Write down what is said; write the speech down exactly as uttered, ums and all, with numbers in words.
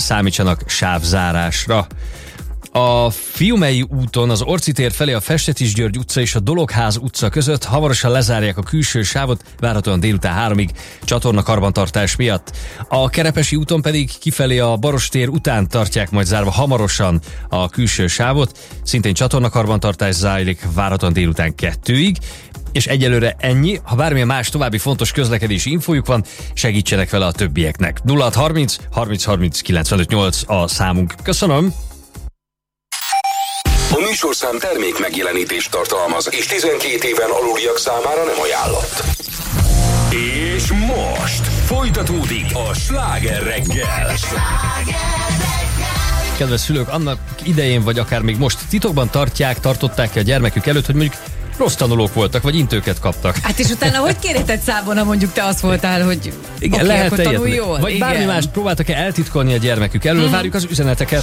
számítsanak sávzárásra. A Fiumei úton az Orci tér felé a Festetis György utca és a Dologház utca között hamarosan lezárják a külső sávot, várhatóan délután háromig csatorna karbantartás miatt. A Kerepesi úton pedig kifelé a Barostér után tartják majd zárva hamarosan a külső sávot, szintén csatorna karbantartás zajlik, várhatóan délután kettőig. És egyelőre ennyi, ha bármilyen más további fontos közlekedési infójuk van, segítsenek vele a többieknek. nulla hat harminc harminc harminc kilencvenöt nyolc a számunk. Köszönöm! A műsorszám termék megjelenítést tartalmaz, és tizenkét éven aluliak számára nem ajánlott. És most folytatódik a Sláger reggel. Kedves szülők, annak idején, vagy akár még most titokban tartják, tartották ki a gyermekük előtt, hogy mondjuk rossz tanulók voltak, vagy intőket kaptak. Hát és utána hogy kérheted számon, ha mondjuk te azt voltál, hogy igen, okay, lehet akkor tanulj jól? Vagy igen. bármi mást próbáltak-e eltitkolni a gyermekük elől, hmm. várjuk az üzeneteket.